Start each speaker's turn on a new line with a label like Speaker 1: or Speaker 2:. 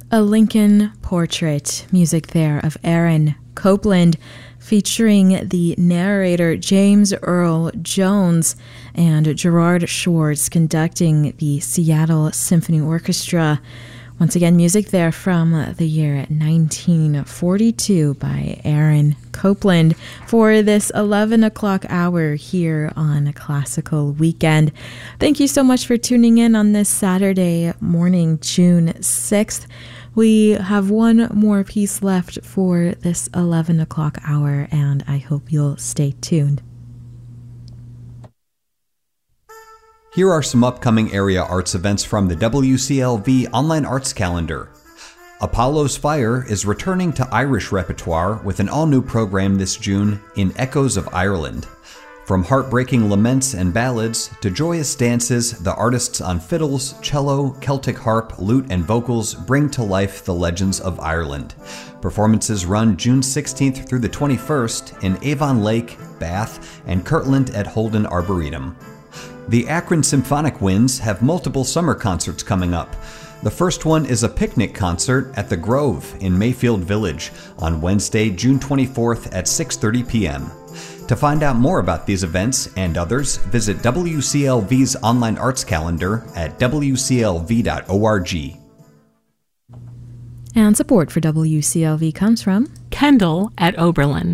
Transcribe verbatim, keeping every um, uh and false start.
Speaker 1: A Lincoln Portrait, music there of Aaron Copland, featuring the narrator James Earl Jones and Gerard Schwartz conducting the Seattle Symphony Orchestra. Once again, music there from the year nineteen forty-two by Aaron Copland for this eleven o'clock hour here on Classical Weekend. Thank you so much for tuning in on this Saturday morning, June sixth. We have one more piece left for this eleven o'clock hour, and I hope you'll stay tuned.
Speaker 2: Here are some upcoming area arts events from the W C L V Online Arts Calendar. Apollo's Fire is returning to Irish repertoire with an all-new program this June in Echoes of Ireland. From heartbreaking laments and ballads to joyous dances, the artists on fiddles, cello, Celtic harp, lute, and vocals bring to life the legends of Ireland. Performances run June sixteenth through the twenty-first in Avon Lake, Bath, and Kirtland at Holden Arboretum. The Akron Symphonic Winds have multiple summer concerts coming up. The first one is a picnic concert at the Grove in Mayfield Village on Wednesday, June twenty-fourth at six thirty p.m. To find out more about these events and others, visit W C L V's online arts calendar at w c l v dot org.
Speaker 1: And support for W C L V comes from
Speaker 3: Kendall at Oberlin.